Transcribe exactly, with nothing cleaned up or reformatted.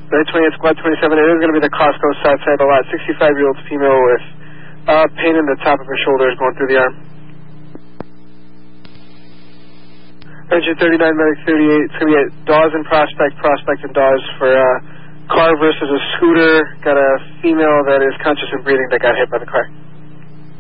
nine twenty-eight, Squad twenty-seven, it is going to be the Costco south side of the lot. sixty-five-year-old female with uh, pain in the top of her shoulders going through the arm. Engine thirty-nine, Medic thirty-eight, it's going to be at Dawes and Prospect, Prospect and Dawes for uh, car versus a scooter. Got a female that is conscious and breathing that got hit by the car.